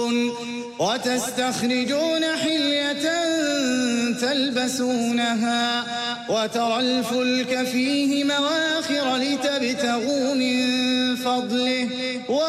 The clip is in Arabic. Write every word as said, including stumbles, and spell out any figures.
وتستخرجون حلية تلبسونها وترى الفلك فيه مواخر لتبتغوا من فضله